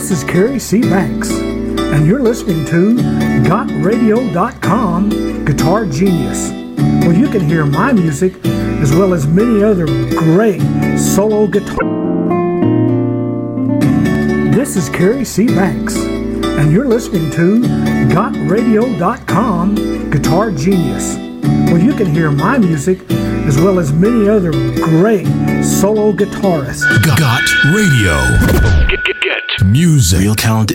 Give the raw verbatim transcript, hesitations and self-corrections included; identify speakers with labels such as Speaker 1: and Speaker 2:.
Speaker 1: This is Kerry C. Banks, and you're listening to got radio dot com Guitar Genius, where you can hear my music as well as many other great solo guitar. This is Kerry C. Banks, and you're listening to got radio dot com Guitar Genius, where you can hear my music as well as many other great solo guitarists.
Speaker 2: Got Radio. Get, get, get. Music.
Speaker 3: Real talent